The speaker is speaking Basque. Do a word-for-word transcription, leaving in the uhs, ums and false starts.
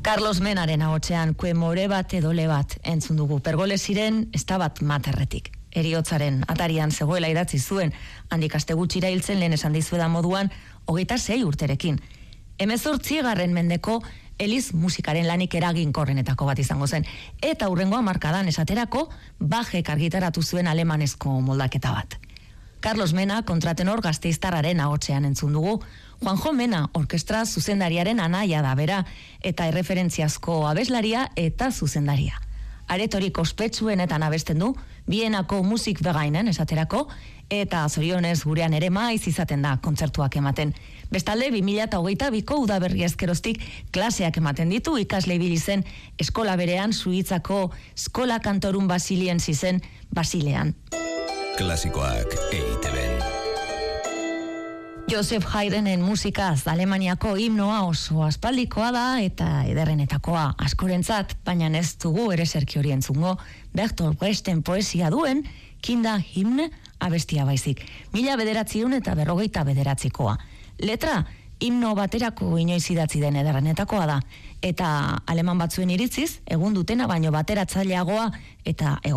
Carlos Menaren ahotsean kue more bat edo le bat entzun dugu. Pergole ziren ez da bat materretik. Heriotzaren atarian zegoela idatzi zuen, handik aste gutxira hiltzen lehen esan dizueda moduan, hogeita sei urterekin. Hemezortzigarren mendeko Eliz musikaren lanik eraginkorrenetako bat izango zen, eta hurrengo hamarkadan esaterako Bachek argitaratu zuen alemanezko moldaketa bat. Carlos Mena kontratenor gasteiztarraren ahotsean entzun dugu. Juanjo Mena orkestra zuzendariaren anaia da bera, eta erreferentziazko abeslaria eta zuzendaria. Aretorik ospetsuenetan abesten du, Bienako musik begainen esaterako, eta zorionez gurean ere maiz izaten da kontzertuak ematen. Bestalde, bi mila hogeita biko udaberri ezkeroztik klaseak ematen ditu ikasle ibili zen eskola berean Suitzako Skola Kantorun Basilien zizen Basilean. Klasikoak E I Te Ben. Joseph Haydnen musikaz Alemaniako himnoa oso aspaldikoa da eta ederrenetakoa askorentzat, baina ez dugu ere zerki hori entzungo. Bertolt Brechten poesia duen Kinda himne abestia baizik. Mila bederatziun eta berrogeita bederatzikoa. Letra, himno baterako inoiz idatzi den ederrenetakoa da. Eta aleman batzuen iritziz, egun dutena baino bateratzaileagoa eta